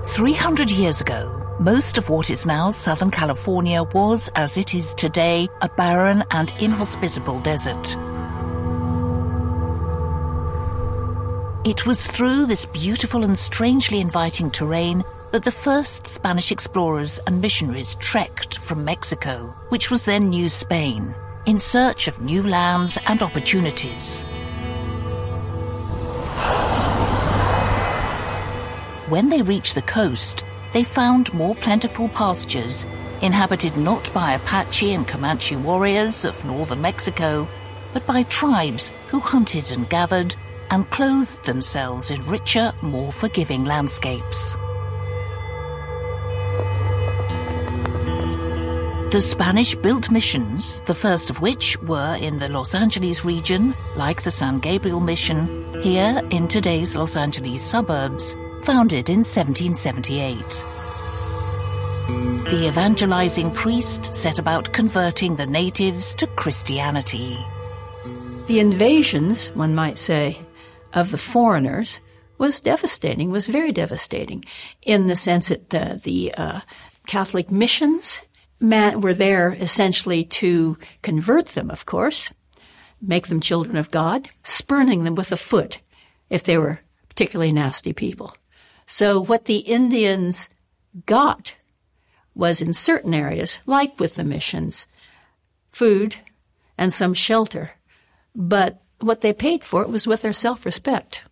300 years ago, most of what is now Southern California was, as it is today, a barren and inhospitable desert. It was through this beautiful and strangely inviting terrain that the first Spanish explorers and missionaries trekked from Mexico, which was then New Spain, in search of new lands and opportunities. When they reached the coast, they found more plentiful pastures, inhabited not by Apache and Comanche warriors of northern Mexico, but by tribes who hunted and gathered and clothed themselves in richer, more forgiving landscapes. The Spanish built missions, the first of which were in the Los Angeles region, like the San Gabriel Mission, here in today's Los Angeles suburbs, founded in 1778. The evangelizing priest set about converting the natives to Christianity. The invasions, one might say, of the foreigners was devastating, was very devastating, in the sense that the Catholic missions were there essentially to convert them, of course, make them children of God, spurning them with a foot if they were particularly nasty people. So what the Indians got was, in certain areas, like with the missions, food and some shelter. But what they paid for it was with their self-respect.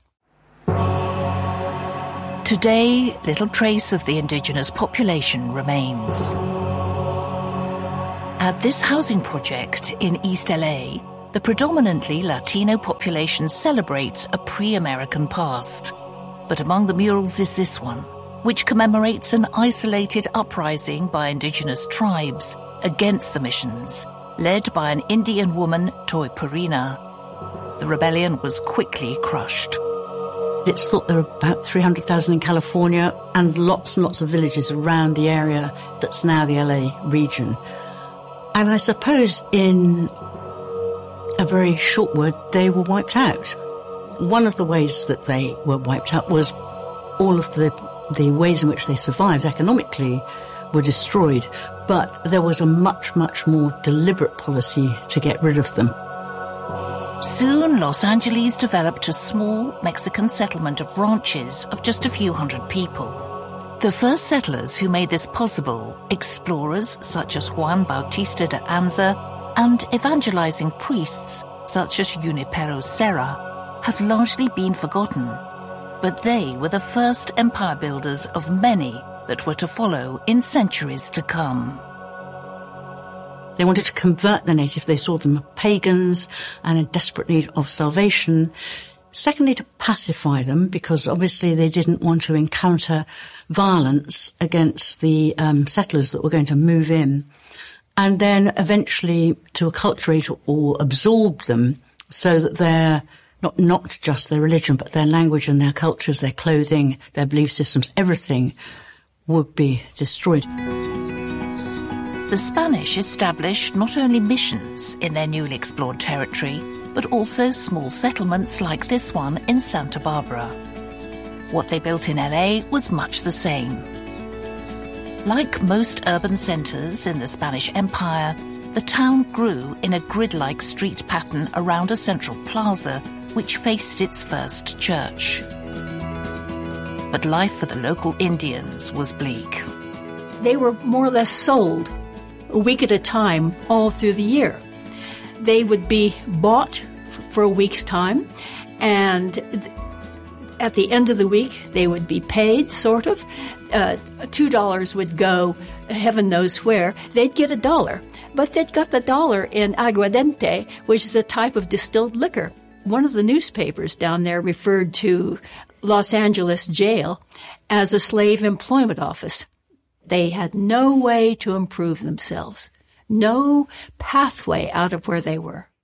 Today, little trace of the indigenous population remains. At this housing project in East LA, the predominantly Latino population celebrates a pre-American past. But among the murals is this one, which commemorates an isolated uprising by indigenous tribes against the missions, led by an Indian woman, Toi Purina. The rebellion was quickly crushed. It's thought there are about 300,000 in California and lots of villages around the area that's now the LA region. And I suppose in a very short word, they were wiped out. One of the ways that they were wiped out was all of the ways in which they survived economically were destroyed. But there was a much more deliberate policy to get rid of them. Soon, Los Angeles developed a small Mexican settlement of ranches of just a few hundred people. The first settlers who made this possible, explorers such as Juan Bautista de Anza and evangelizing priests such as Junipero Serra, have largely been forgotten. But they were the first empire builders of many that were to follow in centuries to come. They wanted to convert the native. They saw them as pagans and in desperate need of salvation. Secondly, to pacify them, because obviously they didn't want to encounter violence against the settlers that were going to move in. And then eventually to acculturate or absorb them so that they're not just their religion, but their language and their cultures, their clothing, their belief systems, everything would be destroyed. The Spanish established not only missions in their newly explored territory, but also small settlements like this one in Santa Barbara. What they built in LA was much the same. Like most urban centers in the Spanish Empire, the town grew in a grid-like street pattern around a central plaza which faced its first church. But life for the local Indians was bleak. They were more or less sold a week at a time all through the year. They would be bought for a week's time, and at the end of the week they would be paid, sort of. $2 would go heaven knows where. They'd get $1, but they'd got the dollar in aguardiente, which is a type of distilled liquor. One of the newspapers down there referred to Los Angeles jail as a slave employment office. They had no way to improve themselves, no pathway out of where they were.